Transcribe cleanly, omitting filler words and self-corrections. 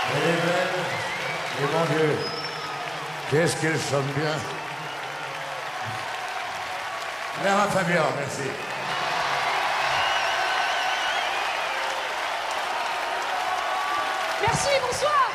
Elle est belle. Et mon Dieu, qu'est-ce qu'elle chante bien. Lara Fabian, merci. Merci, bonsoir.